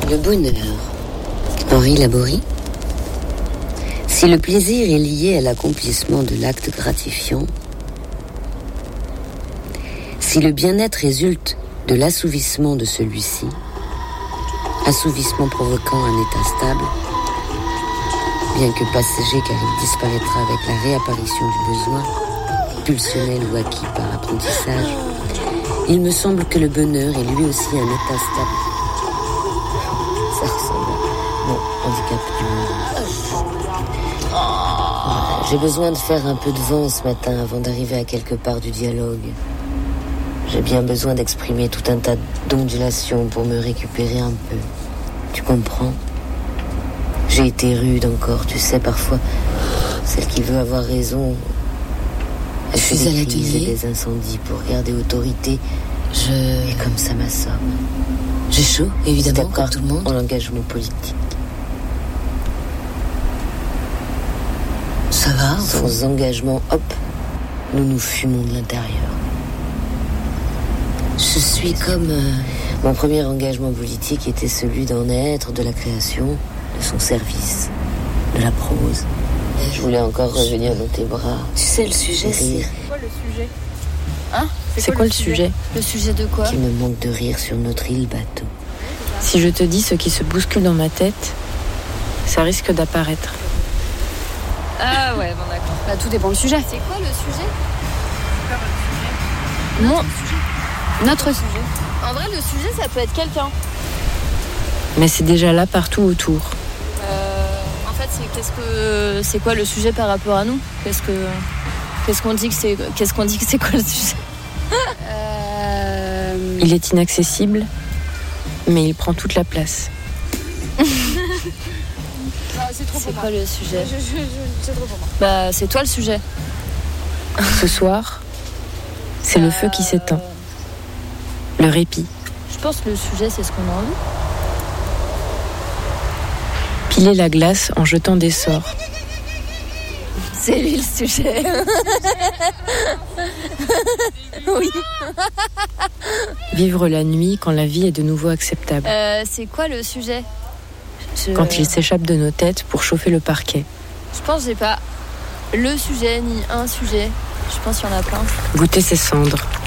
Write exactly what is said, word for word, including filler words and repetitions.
Le bonheur. Henri Laborie. Si le plaisir est lié à l'accomplissement de l'acte gratifiant, si le bien-être résulte de l'assouvissement de celui-ci, assouvissement provoquant un état stable, bien que passager car il disparaîtra avec la réapparition du besoin, pulsionnel ou acquis par apprentissage, il me semble que le bonheur est lui aussi un état stable. Ça ressemble à mon handicap du monde. Voilà, j'ai besoin de faire un peu de vent ce matin avant d'arriver à quelque part du dialogue. J'ai bien besoin d'exprimer tout un tas d'ondulations pour me récupérer un peu. Tu comprends ? J'ai été rude encore, tu sais, parfois. Celle qui veut avoir raison. Elle fait des crises et des incendies pour garder autorité. Je... Et comme ça m'assomme. J'ai chaud, évidemment, comme tout le monde. En engagement politique. Ça va ? Sans engagement, hop, nous nous fumons de l'intérieur. Je suis comme... Euh... Mon premier engagement politique était celui d'en être, de la création, de son service, de la prose. Je voulais encore revenir dans tes bras. Tu sais, le sujet, c'est... C'est quoi le sujet ? Hein ? C'est, c'est quoi, quoi le sujet, sujet ? Le sujet de quoi ? Qu'il me manque de rire sur notre île bateau. Si je te dis ce qui se bouscule dans ma tête, ça risque d'apparaître. Ah ouais, bon d'accord. Bah, tout dépend du sujet. C'est quoi le sujet ? C'est quoi votre sujet ? Mon... Notre sujet. En vrai, le sujet, ça peut être quelqu'un. Mais c'est déjà là partout autour. Euh, en fait, c'est qu'est-ce que c'est quoi le sujet par rapport à nous ? Qu'est-ce que qu'est-ce qu'on dit que c'est qu'est-ce qu'on dit que c'est quoi le sujet ? euh... Il est inaccessible, mais il prend toute la place. Non, c'est trop c'est pour quoi moi. Le sujet ? je, je, je, C'est trop pour moi. Bah, c'est toi le sujet. Ce soir, c'est euh... le feu qui s'éteint. Le répit. Je pense que le sujet, c'est ce qu'on a envie. Piler la glace en jetant des sorts. C'est lui le sujet. Oui. Vivre la nuit quand la vie est de nouveau acceptable. Euh, c'est quoi le sujet ? Je... Quand il s'échappe de nos têtes pour chauffer le parquet. Je pense que j'ai pas le sujet ni un sujet. Je pense qu'il y en a plein. Goûter ses cendres.